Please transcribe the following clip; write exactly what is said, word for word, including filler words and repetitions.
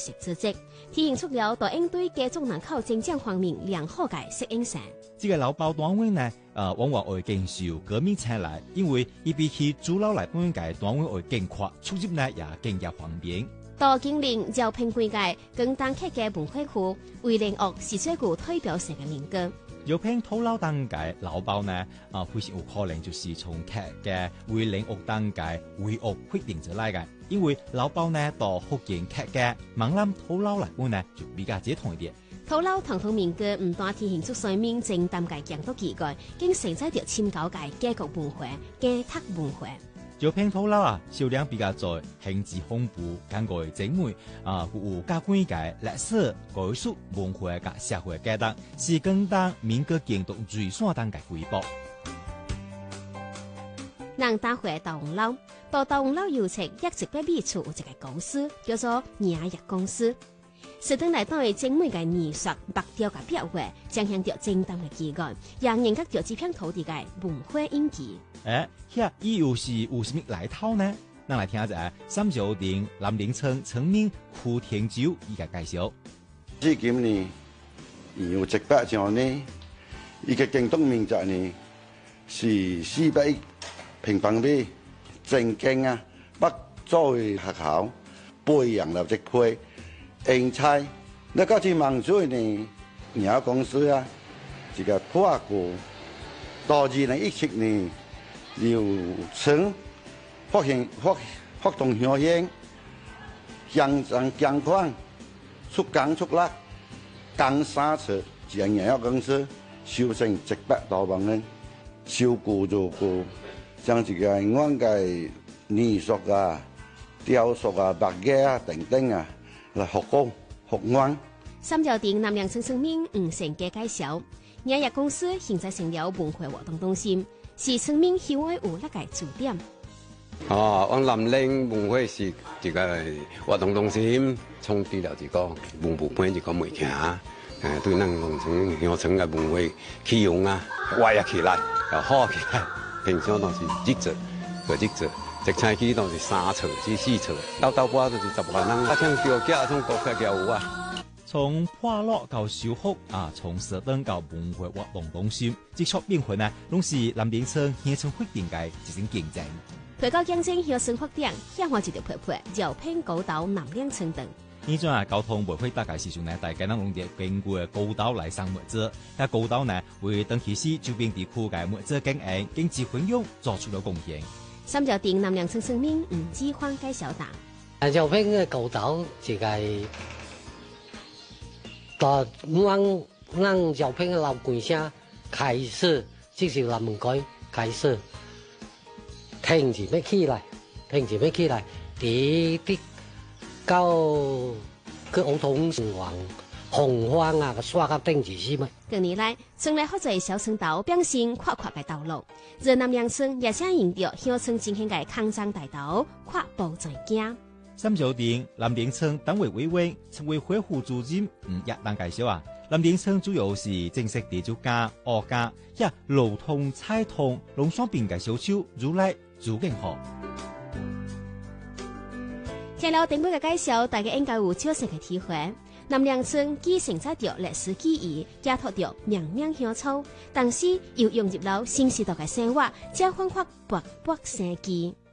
實組織，體現出了在應對家族人口增長方面良好嘅適應性。 這個老包單位呢，呃，往往會更受革命青睞，因為伊比起主流來搬嘅單位會更快，出入呢也更加方便。 到今年招聘規界更當客嘅文化區，為聯絡是最具代表性嘅民歌。 招聘土樓當嘅老包呢，啊、呃，非常有可能就是從客嘅為聯絡當嘅為屋決定出來嘅，因為老包呢到福建客嘅閩南土樓來搬呢就比較接同一點。 土樓同同民歌唔單體現出上面正當嘅強度機關，更承載着深厚嘅家國文化、家族文化。 招聘土樓啊，銷量比較在興致豐富，更加精美啊，有加關嘅歷史、藝術、文化嘅社會價值，是更當民歌行動最山當嘅瑰寶。 人打回大紅樓，到大紅樓遊程一直被秘處有一個公司叫做雅逸公司，實登來當係精美嘅藝術、白雕嘅標畫，彰顯着正當嘅機關，讓人覺着這片土地嘅文化印記。 誒，遐伊又是有什麼來頭呢？咱來聽下三小亭南寧村村民胡天洲伊個介紹。 至今呢，有一百場呢，伊個行動面積呢是四百平方米，正經啊，北周嘅學校培養了一批人才。那個是望水呢，雅公司啊，一個破過，到二零一七年。流程發現發發動效應，向上強寬，出工出力，工三次，將營業公司收成一百多萬人，收顧做顧，將這個安嘅藝術啊、雕塑啊、白藝啊等等啊來復工復安。 三角亭南陽村村民吳成嘅介紹，雅逸公司現在成了文化活動中心。是村民喜愛有那個駐點。 哦，我南寧文化是一個活動中心，創立了一個文物館一個媒體，誒，對咱農村鄉村嘅文化起用啊，活躍起來，又好起來。平常都是日子，個日子，一星期都是三次至四次，到到尾都是十萬人。啊，像吊架，像國客叫有啊。 從破落到修復啊，從設登到文化活動中心，接觸變化呢，攏是南寧村鄉村發展嘅一種競爭。 推高競爭鄉村發展，向我一條配配，招聘高島南兩村等。 呢種啊交通委會大概時陣呢，大家攏用啲經過高島來上物資，但高島呢為登記市周邊地區嘅物資經營、經濟分用做出了貢獻。 三角亭南兩村村民吳志歡介紹答： 啊，招聘嘅高島就係。到我我招聘嘅老官聲開始，即是南門街開始，停住咩起來，停住咩起來，啲啲到個奧通城隍紅花啊個刷甲頂住先咪。 近年來，村內好在小村道變成寬闊嘅道路，而南陽村也想引導鄉村進行嘅康莊大道跨步在行。 三角亭南寧村黨委委員、村委會副主任吳一當介紹啊，南寧村主要是正式地主家、二家、一路通、菜通、農商品嘅銷售如來做更好。 聽了頂部嘅介紹，大家應該有少少嘅體會。南陽村既承載着歷史記憶，寄託着命命鄉草，但是又融入了新時代嘅生活，將煥發勃勃生機。